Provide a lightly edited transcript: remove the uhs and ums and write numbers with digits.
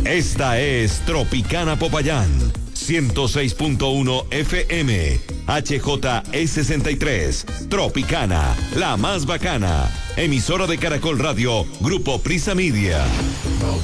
Esta es Tropicana Popayán, 106.1 FM, HJE63, Tropicana, la más bacana, emisora de Caracol Radio, Grupo Prisa Media.